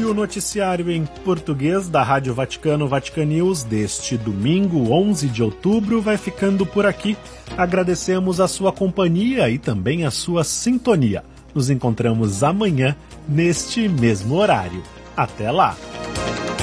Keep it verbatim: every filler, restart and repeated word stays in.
o noticiário em português da Rádio Vaticano Vatican News deste domingo, onze de outubro, vai ficando por aqui. Agradecemos a sua companhia e também a sua sintonia. Nos encontramos amanhã, neste mesmo horário. Até lá!